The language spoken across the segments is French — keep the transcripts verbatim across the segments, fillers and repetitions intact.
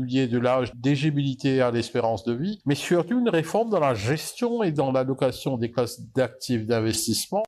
particulier de l'âge d'éligibilité à l'espérance de vie, mais surtout une réforme dans la gestion et dans l'allocation des classes d'actifs d'investissement.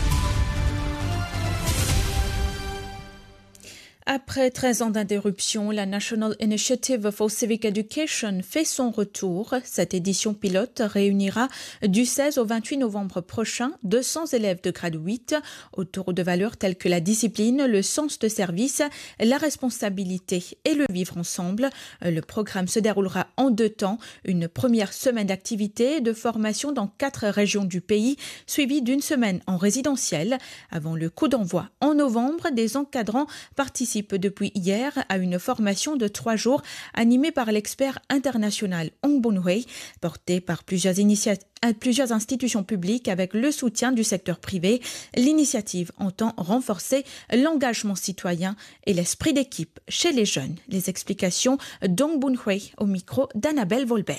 Après treize ans d'interruption, la National Initiative for Civic Education fait son retour. Cette édition pilote réunira du seize au vingt-huit novembre prochain deux cents élèves de grade huit autour de valeurs telles que la discipline, le sens de service, la responsabilité et le vivre ensemble. Le programme se déroulera en deux temps, une première semaine d'activité et de formation dans quatre régions du pays, suivie d'une semaine en résidentiel. Avant le coup d'envoi en novembre, des encadrants participent depuis hier à une formation de trois jours animée par l'expert international Ong Bun-Hui, portée par plusieurs, initia- plusieurs institutions publiques avec le soutien du secteur privé. L'initiative entend renforcer l'engagement citoyen et l'esprit d'équipe chez les jeunes. Les explications d'Ong Bun-Hui au micro d'Annabelle Volbert.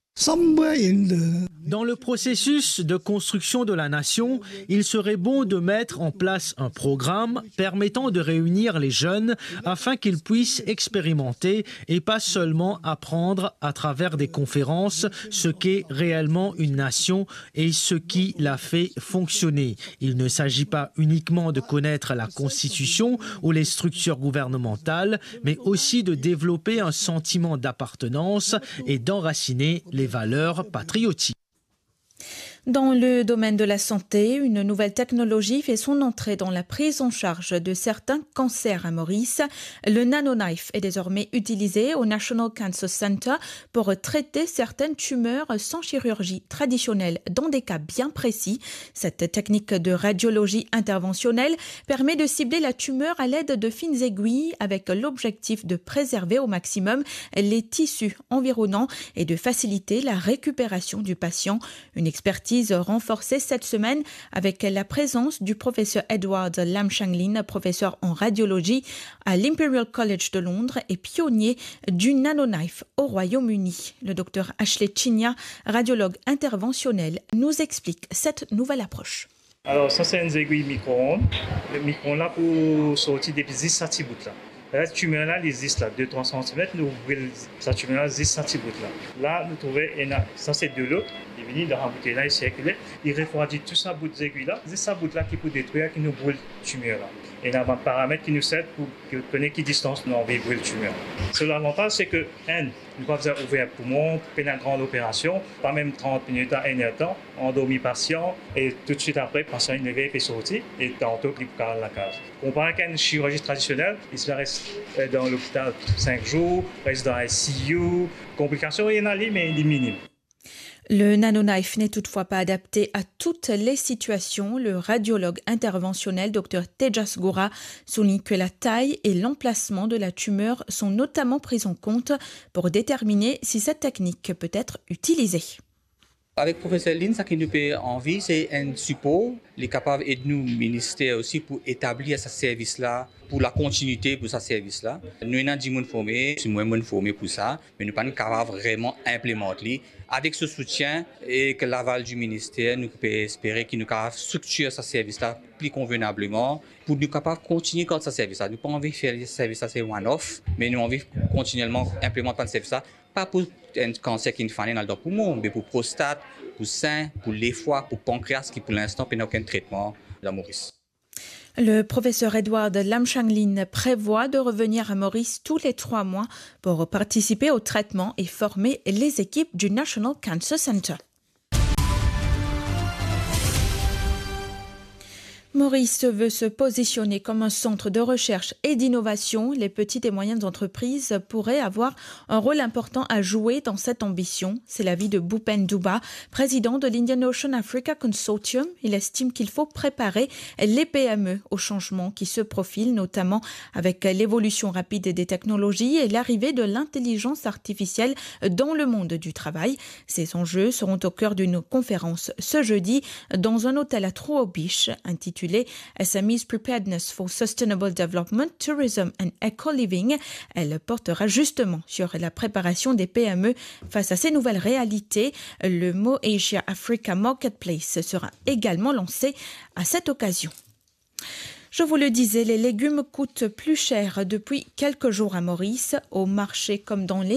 Dans le processus de construction de la nation, il serait bon de mettre en place un programme permettant de réunir les jeunes afin qu'ils puissent expérimenter et pas seulement apprendre à travers des conférences ce qu'est réellement une nation et ce qui la fait fonctionner. Il ne s'agit pas uniquement de connaître la Constitution ou les structures gouvernementales, mais aussi de développer un sentiment d'appartenance et d'enraciner les valeurs patriotiques. Dans le domaine de la santé, une nouvelle technologie fait son entrée dans la prise en charge de certains cancers à Maurice. Le nanoknife est désormais utilisé au National Cancer Center pour traiter certaines tumeurs sans chirurgie traditionnelle dans des cas bien précis. Cette technique de radiologie interventionnelle permet de cibler la tumeur à l'aide de fines aiguilles avec l'objectif de préserver au maximum les tissus environnants et de faciliter la récupération du patient. Une expertise renforcée cette semaine avec la présence du professeur Edward Lam-Shanglin, professeur en radiologie à l'Imperial College de Londres et pionnier du nanoknife au Royaume-Uni. Le docteur Ashley Chinia, radiologue interventionnel, nous explique cette nouvelle approche. Alors ça c'est une aiguille micro-ondes. Le micro-ondes là pour sortir des petits satibouts là. La tumeur là, elle existe là, deux à trois centimètres, nous ouvrons cette tumeur là, dix centimètres là. Là, nous trouvons, ça c'est de l'eau, il vient dans la bouteille là, il circule, il refroidit tout ça bout d'aiguille là, c'est ça bout là qui peut détruire, qui nous brûle la tumeur là. Et il y a un paramètre qui nous aide pour connaître quelle distance nous envoie brûler la tumeur. Seul avantage, c'est que, un, nous pouvons ouvrir un poumon, faire une grande opération, pas même trente minutes à un temps, endormir le patient, et tout de suite après, le patient il levé et sortir, et tantôt, il peut la cage. Comparé à une chirurgie traditionnelle, il se reste dans l'hôpital cinq jours, reste dans I C U, complications, il y en a, mais il est minime. Le nanoknife n'est toutefois pas adapté à toutes les situations. Le radiologue interventionnel Dr Tejas Goura souligne que la taille et l'emplacement de la tumeur sont notamment pris en compte pour déterminer si cette technique peut être utilisée. Avec le professeur Lin, ce qui nous fait envie, c'est un support. Il est capable d'aider nous, ministère aussi, pour établir ce service-là, pour la continuité de ce service-là. Nous avons des gens formés, nous sommes formés pour ça, mais nous ne sommes pas capables vraiment d'implémenter. Avec ce soutien et que l'aval du ministère, nous pouvons espérer qu'il nous capable structurer ce service-là plus convenablement pour nous capables de continuer comme ce service-là. Nous n'avons pas envie de faire ce service-là, c'est one-off, mais nous avons envie de continuellement implémenter ce service-là. Pas pour un cancer qui nous fait dans le poumon, mais pour prostate, pour sein, pour les foies, pour pancréas, qui pour l'instant n'a aucun traitement dans Maurice. Le professeur Edward Lam-Shanglin prévoit de revenir à Maurice tous les trois mois pour participer au traitement et former les équipes du National Cancer Center. Maurice veut se positionner comme un centre de recherche et d'innovation. Les petites et moyennes entreprises pourraient avoir un rôle important à jouer dans cette ambition. C'est l'avis de Bhupen Dubba, président de l'Indian Ocean Africa Consortium. Il estime qu'il faut préparer les P M E aux changements qui se profilent, notamment avec l'évolution rapide des technologies et l'arrivée de l'intelligence artificielle dans le monde du travail. Ces enjeux seront au cœur d'une conférence ce jeudi dans un hôtel à Trou-aux-Biches intitulé S M E's Preparedness for Sustainable Development, Tourism and Eco-Living. Elle portera justement sur la préparation des P M E face à ces nouvelles réalités. Le Mo Asia Africa Marketplace sera également lancé à cette occasion. Je vous le disais, les légumes coûtent plus cher depuis quelques jours à Maurice, au marché comme dans les